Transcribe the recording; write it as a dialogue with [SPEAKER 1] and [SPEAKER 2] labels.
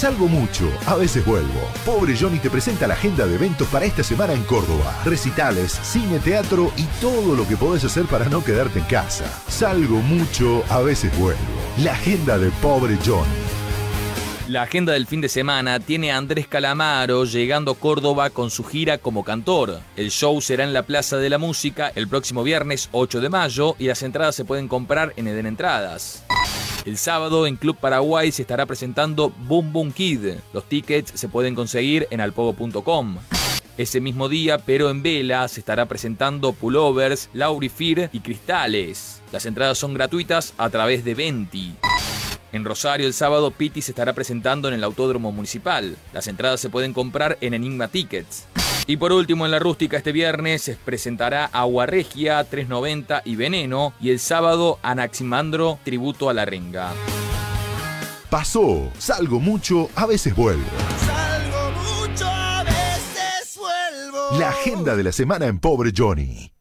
[SPEAKER 1] Salgo mucho, a veces vuelvo. Pobre Johnny te presenta la agenda de eventos para esta semana en Córdoba. Recitales, cine, teatro y todo lo que podés hacer para no quedarte en casa. Salgo mucho, a veces vuelvo. La agenda de Pobre Johnny.
[SPEAKER 2] La agenda del fin de semana tiene a Andrés Calamaro llegando a Córdoba con su gira como cantor. El show será en la Plaza de la Música el próximo viernes 8 de mayo y las entradas se pueden comprar en Eden Entradas. El sábado en Club Paraguay se estará presentando Boom Boom Kid. Los tickets se pueden conseguir en alpogo.com. Ese mismo día, pero en Vela, se estará presentando Pullovers, Laurifir y Cristales. Las entradas son gratuitas a través de Venti. En Rosario el sábado Piti se estará presentando en el Autódromo Municipal. Las entradas se pueden comprar en Enigma Tickets. Y por último en la Rústica este viernes se presentará Agua Regia, 390 y Veneno. Y el sábado Anaximandro, Tributo a la Renga.
[SPEAKER 1] Pasó, salgo mucho, a veces vuelvo.
[SPEAKER 3] Salgo mucho, a veces vuelvo.
[SPEAKER 1] La agenda de la semana en Pobre Johnny.